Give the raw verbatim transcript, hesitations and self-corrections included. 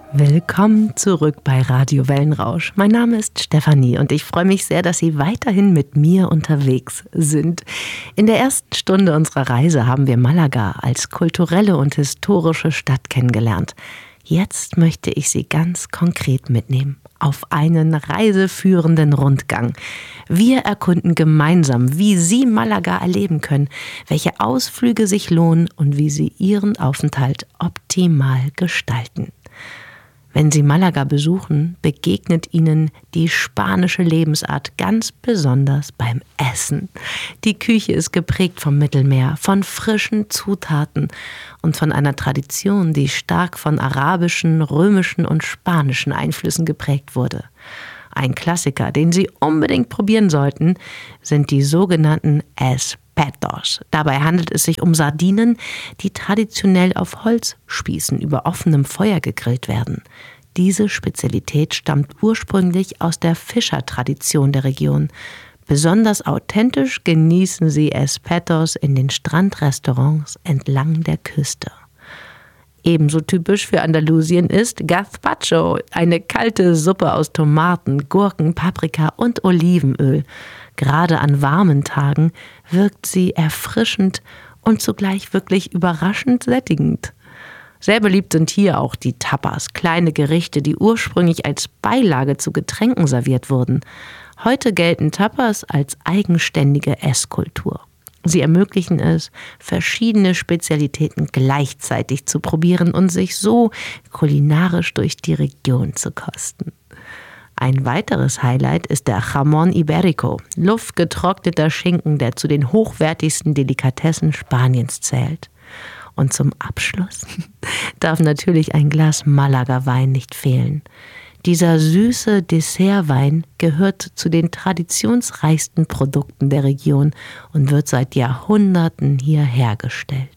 Willkommen zurück bei Radio Wellenrausch. Mein Name ist Stefanie und ich freue mich sehr, dass Sie weiterhin mit mir unterwegs sind. In der ersten Stunde unserer Reise haben wir Malaga als kulturelle und historische Stadt kennengelernt. Jetzt möchte ich Sie ganz konkret mitnehmen auf einen reiseführenden Rundgang. Wir erkunden gemeinsam, wie Sie Malaga erleben können, welche Ausflüge sich lohnen und wie Sie Ihren Aufenthalt optimal gestalten. Wenn Sie Malaga besuchen, begegnet Ihnen die spanische Lebensart ganz besonders beim Essen. Die Küche ist geprägt vom Mittelmeer, von frischen Zutaten und von einer Tradition, die stark von arabischen, römischen und spanischen Einflüssen geprägt wurde. Ein Klassiker, den Sie unbedingt probieren sollten, sind die sogenannten Espetos. Dabei handelt es sich um Sardinen, die traditionell auf Holzspießen über offenem Feuer gegrillt werden. Diese Spezialität stammt ursprünglich aus der Fischertradition der Region. Besonders authentisch genießen Sie Espetos in den Strandrestaurants entlang der Küste. Ebenso typisch für Andalusien ist Gazpacho, eine kalte Suppe aus Tomaten, Gurken, Paprika und Olivenöl. Gerade an warmen Tagen wirkt sie erfrischend und zugleich wirklich überraschend sättigend. Sehr beliebt sind hier auch die Tapas, kleine Gerichte, die ursprünglich als Beilage zu Getränken serviert wurden. Heute gelten Tapas als eigenständige Esskultur. Sie ermöglichen es, verschiedene Spezialitäten gleichzeitig zu probieren und sich so kulinarisch durch die Region zu kosten. Ein weiteres Highlight ist der Jamón Ibérico, luftgetrockneter Schinken, der zu den hochwertigsten Delikatessen Spaniens zählt. Und zum Abschluss darf natürlich ein Glas Malaga-Wein nicht fehlen. Dieser süße Dessertwein gehört zu den traditionsreichsten Produkten der Region und wird seit Jahrhunderten hier hergestellt.